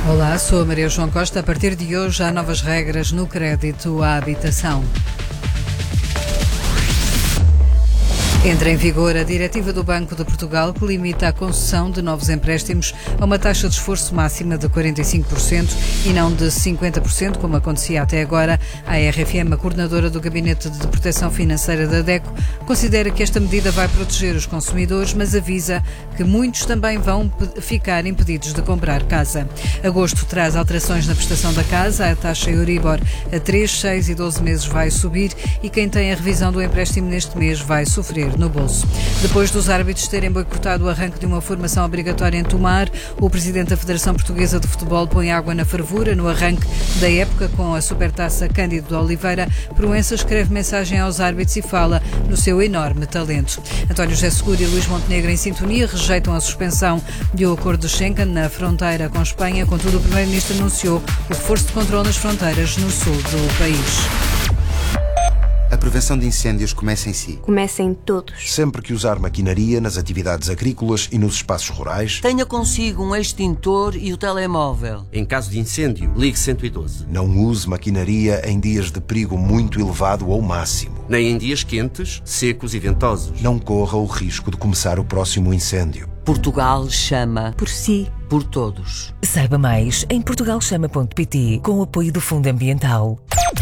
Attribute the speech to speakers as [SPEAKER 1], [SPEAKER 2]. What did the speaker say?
[SPEAKER 1] Olá, sou a Maria João Costa. A partir de hoje há novas regras no crédito à habitação. Entra em vigor a diretiva do Banco de Portugal que limita a concessão de novos empréstimos a uma taxa de esforço máxima de 45% e não de 50%, como acontecia até agora. A RFM, a coordenadora do Gabinete de Proteção Financeira da DECO, considera que esta medida vai proteger os consumidores, mas avisa que muitos também vão ficar impedidos de comprar casa. Agosto traz alterações na prestação da casa. A taxa Euribor a 3, 6 e 12 meses vai subir e quem tem a revisão do empréstimo neste mês vai sofrer no bolso. Depois dos árbitros terem boicotado o arranque de uma formação obrigatória em Tomar, o presidente da Federação Portuguesa de Futebol põe água na fervura. No arranque da época com a Supertaça, Cândido de Oliveira Proença escreve mensagem aos árbitros e fala no seu enorme talento. António José Seguro e Luís Montenegro, em sintonia, rejeitam a suspensão do acordo de Schengen na fronteira com Espanha. Contudo, o primeiro-ministro anunciou o reforço de controle nas fronteiras no sul do país.
[SPEAKER 2] A prevenção de incêndios começa em si.
[SPEAKER 3] Começa em todos.
[SPEAKER 4] Sempre que usar maquinaria nas atividades agrícolas e nos espaços rurais,
[SPEAKER 5] tenha consigo um extintor e o telemóvel.
[SPEAKER 6] Em caso de incêndio, ligue 112.
[SPEAKER 4] não use maquinaria em dias de perigo muito elevado ou máximo.
[SPEAKER 6] Nem em dias quentes, secos e ventosos.
[SPEAKER 4] Não corra o risco de começar o próximo incêndio.
[SPEAKER 5] Portugal chama
[SPEAKER 3] Por si.
[SPEAKER 5] por todos.
[SPEAKER 7] Saiba mais em portugalchama.pt com o apoio do Fundo Ambiental.